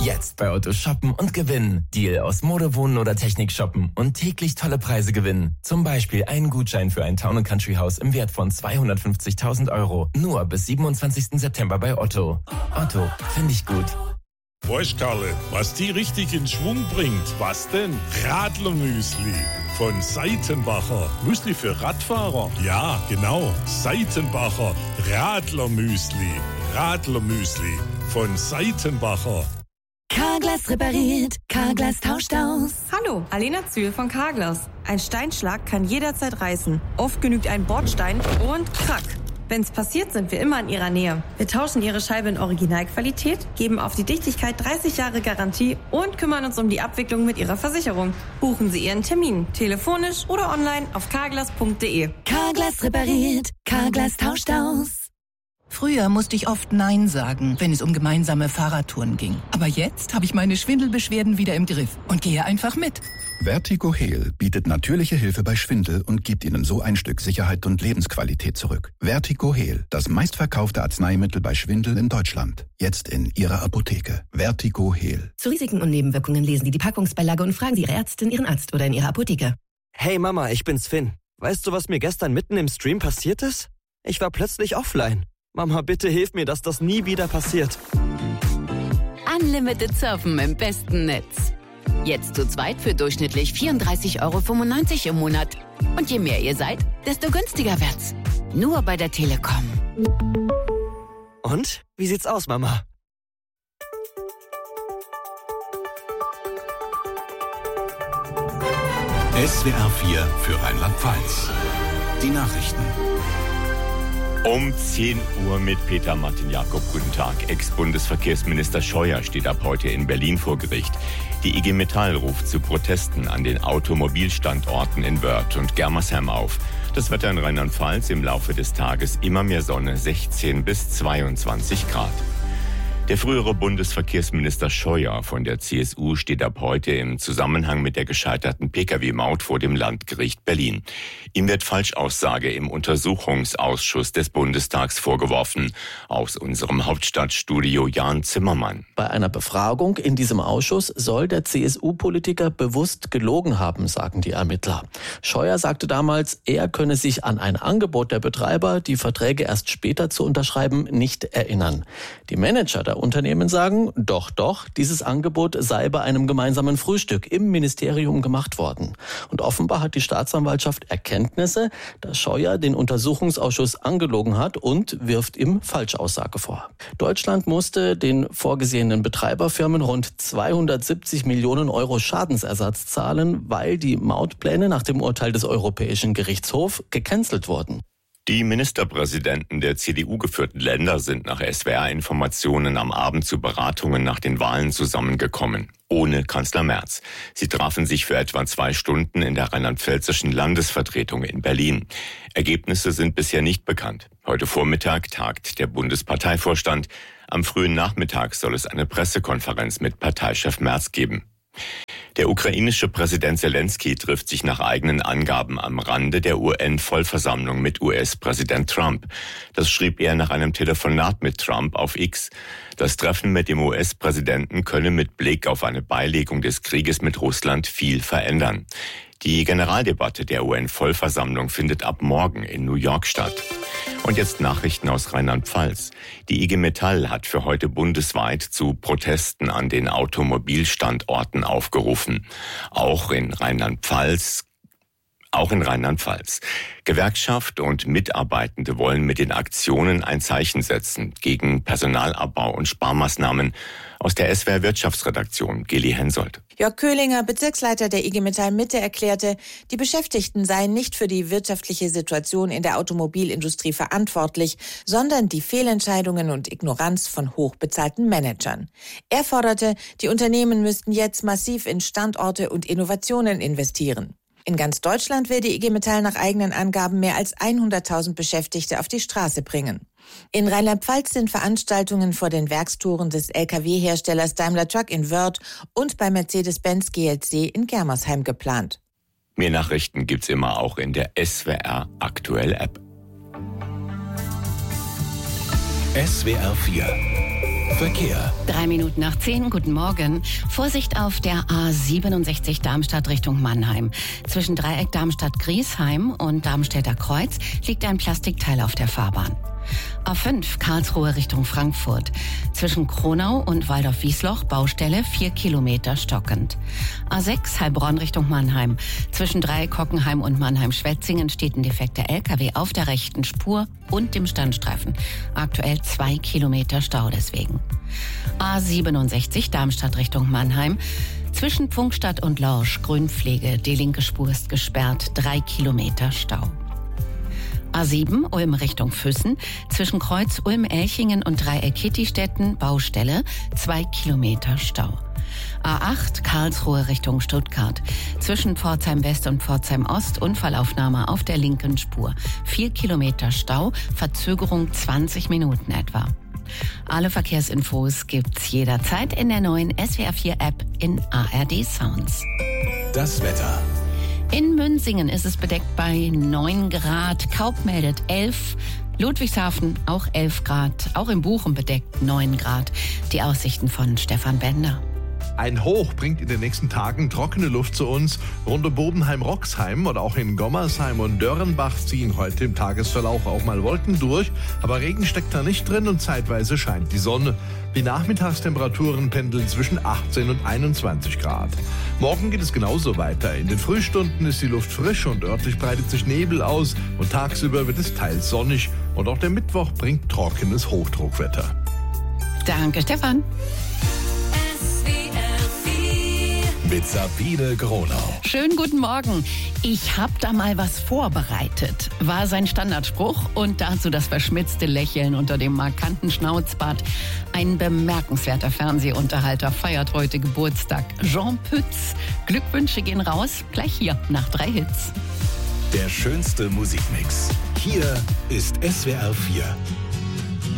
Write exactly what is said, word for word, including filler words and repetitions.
Jetzt bei Otto shoppen und gewinnen. Deal aus Mode, Wohnen oder Technik shoppen und täglich tolle Preise gewinnen. Zum Beispiel einen Gutschein für ein Town and Country Haus im Wert von zweihundertfünfzigtausend Euro. Nur bis siebenundzwanzigsten September bei Otto. Otto, finde ich gut. Weißt Karle, was die richtig in Schwung bringt? Was denn? Radlermüsli von Seitenbacher. Müsli für Radfahrer? Ja, genau. Seitenbacher Radlermüsli. Radlermüsli von Seitenbacher. Carglass repariert, Carglass tauscht aus. Hallo, Alena Zühl von Carglass. Ein Steinschlag kann jederzeit reißen. Oft genügt ein Bordstein und krack. Wenn's passiert, sind wir immer in Ihrer Nähe. Wir tauschen Ihre Scheibe in Originalqualität, geben auf die Dichtigkeit dreißig Jahre Garantie und kümmern uns um die Abwicklung mit Ihrer Versicherung. Buchen Sie Ihren Termin, telefonisch oder online auf carglass punkt de. Carglass repariert, Carglass tauscht aus. Früher musste ich oft Nein sagen, wenn es um gemeinsame Fahrradtouren ging. Aber jetzt habe ich meine Schwindelbeschwerden wieder im Griff und gehe einfach mit. Vertigo Heal bietet natürliche Hilfe bei Schwindel und gibt Ihnen so ein Stück Sicherheit und Lebensqualität zurück. Vertigo Heal, das meistverkaufte Arzneimittel bei Schwindel in Deutschland. Jetzt in Ihrer Apotheke. Vertigo Heal. Zu Risiken und Nebenwirkungen lesen Sie die Packungsbeilage und fragen Sie Ihre Ärztin, Ihren Arzt oder in Ihrer Apotheke. Hey Mama, ich bin's Finn. Weißt du, was mir gestern mitten im Stream passiert ist? Ich war plötzlich offline. Mama, bitte hilf mir, dass das nie wieder passiert. Unlimited Surfen im besten Netz. Jetzt zu zweit für durchschnittlich vierunddreißig Euro fünfundneunzig im Monat. Und je mehr ihr seid, desto günstiger wird's. Nur bei der Telekom. Und? Wie sieht's aus, Mama? S W R vier für Rheinland-Pfalz. Die Nachrichten. Um zehn Uhr mit Peter Martin Jakob. Guten Tag. Ex-Bundesverkehrsminister Scheuer steht ab heute in Berlin vor Gericht. Die I G Metall ruft zu Protesten an den Automobilstandorten in Wörth und Germersheim auf. Das Wetter in Rheinland-Pfalz im Laufe des Tages immer mehr Sonne, sechzehn bis zweiundzwanzig Grad. Der frühere Bundesverkehrsminister Scheuer von der C S U steht ab heute im Zusammenhang mit der gescheiterten Pkw-Maut vor dem Landgericht Berlin. Ihm wird Falschaussage im Untersuchungsausschuss des Bundestags vorgeworfen. Aus unserem Hauptstadtstudio Jan Zimmermann. Bei einer Befragung in diesem Ausschuss soll der C S U-Politiker bewusst gelogen haben, sagen die Ermittler. Scheuer sagte damals, er könne sich an ein Angebot der Betreiber, die Verträge erst später zu unterschreiben, nicht erinnern. Die Manager der Unternehmen sagen, doch, doch, dieses Angebot sei bei einem gemeinsamen Frühstück im Ministerium gemacht worden. Und offenbar hat die Staatsanwaltschaft Erkenntnisse, dass Scheuer den Untersuchungsausschuss angelogen hat und wirft ihm Falschaussage vor. Deutschland musste den vorgesehenen Betreiberfirmen rund zweihundertsiebzig Millionen Euro Schadensersatz zahlen, weil die Mautpläne nach dem Urteil des Europäischen Gerichtshofs gecancelt wurden. Die Ministerpräsidenten der C D U-geführten Länder sind nach S W R-Informationen am Abend zu Beratungen nach den Wahlen zusammengekommen. Ohne Kanzler Merz. Sie trafen sich für etwa zwei Stunden in der rheinland-pfälzischen Landesvertretung in Berlin. Ergebnisse sind bisher nicht bekannt. Heute Vormittag tagt der Bundesparteivorstand. Am frühen Nachmittag soll es eine Pressekonferenz mit Parteichef Merz geben. Der ukrainische Präsident Zelensky trifft sich nach eigenen Angaben am Rande der U N-Vollversammlung mit U S-Präsident Trump. Das schrieb er nach einem Telefonat mit Trump auf X. Das Treffen mit dem U S-Präsidenten könne mit Blick auf eine Beilegung des Krieges mit Russland viel verändern. Die Generaldebatte der U N-Vollversammlung findet ab morgen in New York statt. Und jetzt Nachrichten aus Rheinland-Pfalz. Die I G Metall hat für heute bundesweit zu Protesten an den Automobilstandorten aufgerufen. Auch in Rheinland-Pfalz Auch in Rheinland-Pfalz. Gewerkschaft und Mitarbeitende wollen mit den Aktionen ein Zeichen setzen gegen Personalabbau und Sparmaßnahmen. Aus der S W R Wirtschaftsredaktion, Geli Hensoldt. Jörg Köhlinger, Bezirksleiter der I G Metall Mitte, erklärte, die Beschäftigten seien nicht für die wirtschaftliche Situation in der Automobilindustrie verantwortlich, sondern die Fehlentscheidungen und Ignoranz von hochbezahlten Managern. Er forderte, die Unternehmen müssten jetzt massiv in Standorte und Innovationen investieren. In ganz Deutschland will die I G Metall nach eigenen Angaben mehr als hunderttausend Beschäftigte auf die Straße bringen. In Rheinland-Pfalz sind Veranstaltungen vor den Werkstoren des L K W-Herstellers Daimler Truck in Wörth und bei Mercedes-Benz G L C in Germersheim geplant. Mehr Nachrichten gibt's immer auch in der S W R Aktuell App. S W R vier Verkehr. Drei Minuten nach zehn, guten Morgen. Vorsicht auf der A siebenundsechzig Darmstadt Richtung Mannheim. Zwischen Dreieck Darmstadt-Griesheim und Darmstädter Kreuz liegt ein Plastikteil auf der Fahrbahn. A fünf Karlsruhe Richtung Frankfurt. Zwischen Kronau und Waldorf-Wiesloch Baustelle vier Kilometer stockend. A sechs Heilbronn Richtung Mannheim. Zwischen Dreieck Hockenheim und Mannheim-Schwetzingen steht ein defekter L K W auf der rechten Spur und dem Standstreifen. Aktuell zwei Kilometer Stau deswegen. A siebenundsechzig Darmstadt Richtung Mannheim. Zwischen Pfungstadt und Lorsch Grünpflege. Die linke Spur ist gesperrt. Drei Kilometer Stau. A sieben Ulm Richtung Füssen, zwischen Kreuz Ulm-Elchingen und Dreieck Kittistetten, Baustelle, zwei Kilometer Stau. A acht Karlsruhe Richtung Stuttgart, zwischen Pforzheim West und Pforzheim Ost, Unfallaufnahme auf der linken Spur, vier Kilometer Stau, Verzögerung zwanzig Minuten etwa. Alle Verkehrsinfos gibt's jederzeit in der neuen S W R vier App in A R D Sounds. Das Wetter. In Münsingen ist es bedeckt bei neun Grad, Kaub meldet elf, Ludwigshafen auch elf Grad, auch in Bochum bedeckt neun Grad. Die Aussichten von Stefan Bender. Ein Hoch bringt in den nächsten Tagen trockene Luft zu uns. Rund um Bobenheim-Roxheim oder auch in Gommersheim und Dörrenbach ziehen heute im Tagesverlauf auch mal Wolken durch. Aber Regen steckt da nicht drin und zeitweise scheint die Sonne. Die Nachmittagstemperaturen pendeln zwischen achtzehn und einundzwanzig Grad. Morgen geht es genauso weiter. In den Frühstunden ist die Luft frisch und örtlich breitet sich Nebel aus. Und tagsüber wird es teils sonnig. Und auch der Mittwoch bringt trockenes Hochdruckwetter. Danke, Stefan. Mit Sabine Gronau. Schönen guten Morgen. Ich hab da mal was vorbereitet, war sein Standardspruch und dazu das verschmitzte Lächeln unter dem markanten Schnauzbart. Ein bemerkenswerter Fernsehunterhalter feiert heute Geburtstag. Jean Pütz. Glückwünsche gehen raus, gleich hier nach drei Hits. Der schönste Musikmix. Hier ist S W R vier.